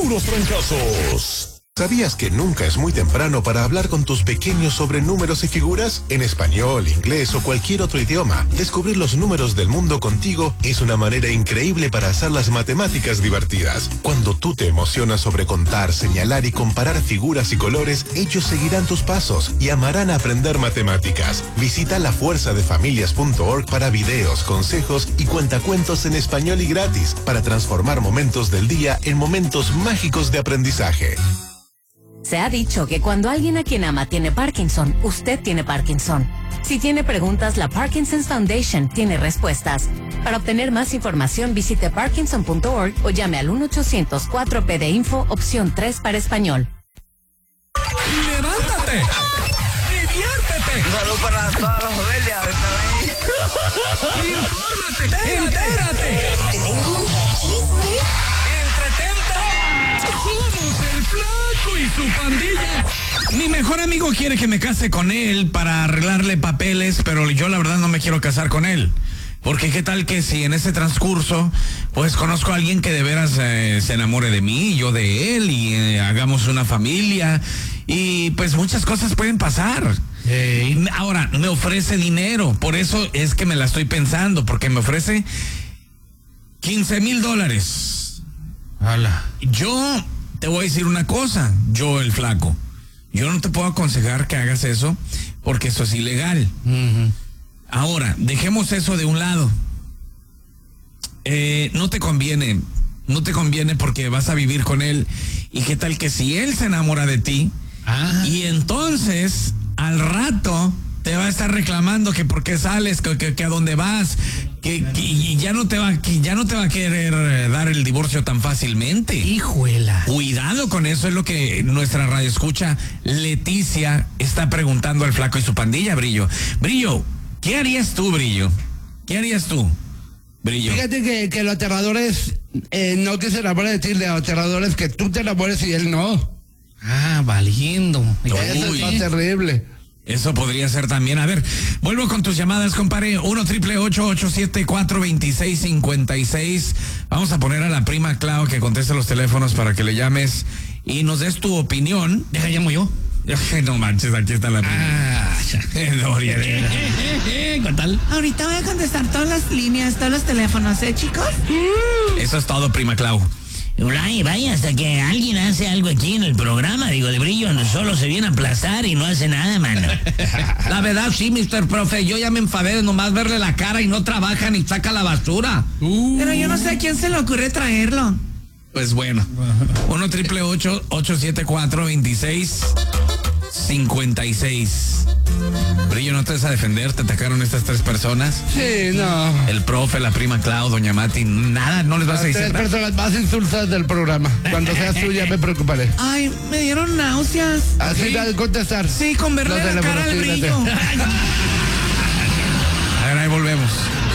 puros trancazos. ¿Sabías que nunca es muy temprano para hablar con tus pequeños sobre números y figuras? En español, inglés o cualquier otro idioma, descubrir los números del mundo contigo es una manera increíble para hacer las matemáticas divertidas. Cuando tú te emocionas sobre contar, señalar y comparar figuras y colores, ellos seguirán tus pasos y amarán aprender matemáticas. Visita lafuerzadefamilias.org para videos, consejos y cuentacuentos en español y gratis para transformar momentos del día en momentos mágicos de aprendizaje. Se ha dicho que cuando alguien a quien ama tiene Parkinson, usted tiene Parkinson. Si tiene preguntas, la Parkinson's Foundation tiene respuestas. Para obtener más información, visite parkinson.org o llame al 1-800-4PD-INFO, opción 3 para español. ¡Levántate! ¡Diviértete! Salud para todas las Ovelia. ¡Infórmate! ¡Entérate! ¡Entretente! ¡Somos el Flaco y su pandilla! Mi mejor amigo quiere que me case con él para arreglarle papeles, pero yo la verdad no me quiero casar con él. Porque qué tal que si en ese transcurso, pues conozco a alguien que de veras se enamore de mí, yo de él, y hagamos una familia, y pues muchas cosas pueden pasar. Ahora, me ofrece dinero, por eso es que me la estoy pensando, porque me ofrece $15,000. ¡Hala! Yo te voy a decir una cosa, yo el Flaco, yo no te puedo aconsejar que hagas eso, porque eso es ilegal. Ahora, dejemos eso de un lado. No te conviene porque vas a vivir con él. Y qué tal que si él se enamora de ti, y entonces al rato te va a estar reclamando que por qué sales, que a dónde vas, y ya no te va a querer dar el divorcio tan fácilmente. ¡Hijuela! Cuidado con eso, es lo que nuestra radio escucha Leticia está preguntando al Flaco y su pandilla, Brillo. Brillo, ¿qué harías tú, Brillo? ¿Qué harías tú, Brillo? Fíjate que lo aterrador es no que se enamore de ti, lo aterrador es que tú te enamores y él no. Valiendo. Eso es lo terrible. Eso podría ser también. A ver, vuelvo con tus llamadas, compadre. 1-888-874-2656. Vamos a poner a la prima Clau que conteste los teléfonos para que le llames y nos des tu opinión. Deja, llamo yo. No manches, aquí está la prima. Doria. ¿Qué tal? Ahorita voy a contestar todas las líneas, todos los teléfonos, chicos? Eso es todo, prima Clau. Vaya, hasta que alguien hace algo aquí en el programa, digo, de Brillo solo se viene a aplastar y no hace nada, mano. La verdad, sí, Mr. Profe, yo ya me enfadé de nomás verle la cara y no trabaja ni saca la basura. Pero yo no sé a quién se le ocurre traerlo. Pues bueno, 1-888-874-2656. Brillo, no te vas a defender, te atacaron estas tres personas. Sí, no. El profe, la prima Clau, doña Mati, nada, no les vas a decir Tres nada. personas más insultadas del programa. Cuando seas tú ya me preocuparé. Ay, me dieron náuseas. Así de contestar. Sí, con verle Los la cara al teléfonos, sí, Brillo. A ver, ahí volvemos.